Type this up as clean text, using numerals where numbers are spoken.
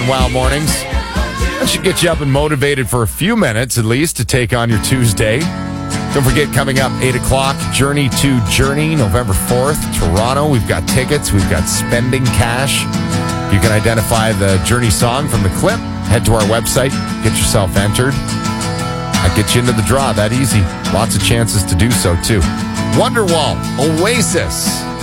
Wow Mornings. That should get you up and motivated for a few minutes at least to take on your Tuesday. Don't forget, coming up 8 o'clock, Journey to Journey, November 4th, Toronto. We've got tickets. We've got spending cash. You can identify the Journey song from the clip. Head to our website. Get yourself entered. I'll get you into the draw that easy. Lots of chances to do so, too. Wonderwall, Oasis.